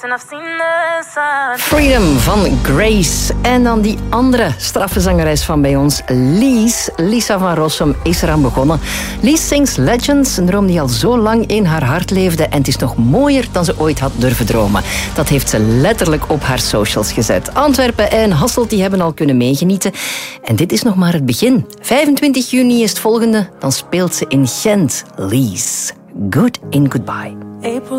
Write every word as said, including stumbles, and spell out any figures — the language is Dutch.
Freedom van Grace. En dan die andere straffe zangeres van bij ons, Lies. Lisa van Rossum is eraan begonnen. Lies sings Legends, een droom die al zo lang in haar hart leefde. En het is nog mooier dan ze ooit had durven dromen. Dat heeft ze letterlijk op haar socials gezet. Antwerpen en Hasselt die hebben al kunnen meegenieten. En dit is nog maar het begin. vijfentwintig juni is het volgende. Dan speelt ze in Gent. Lies. Good in Goodbye. April